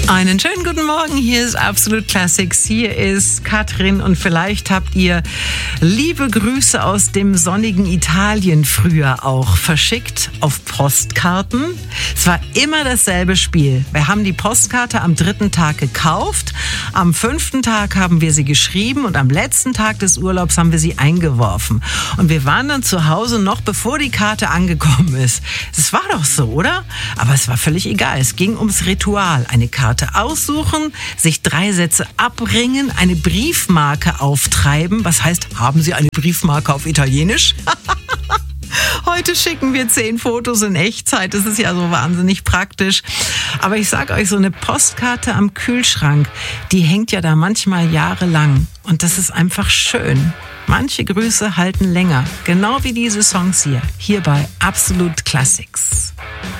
Einen schönen guten Morgen, hier ist Absolute Classics, hier ist Katrin und vielleicht habt ihr liebe Grüße aus dem sonnigen Italien früher auch verschickt auf Postkarten. Es war immer dasselbe Spiel. Wir haben die Postkarte am 3. Tag gekauft, am 5. Tag haben wir sie geschrieben und am letzten Tag des Urlaubs haben wir sie eingeworfen. Und wir waren dann zu Hause noch bevor die Karte angekommen ist. Es war doch so, oder? Aber es war völlig egal. Es ging ums Ritual. Eine Karte aussuchen, sich 3 Sätze abringen, eine Briefmarke auftreiben. Was heißt, haben Sie eine Briefmarke auf Italienisch? Heute schicken wir 10 Fotos in Echtzeit. Das ist ja so wahnsinnig praktisch. Aber ich sag euch, so eine Postkarte am Kühlschrank, die hängt ja da manchmal jahrelang. Und das ist einfach schön. Manche Grüße halten länger. Genau wie diese Songs hier bei Absolute Classics.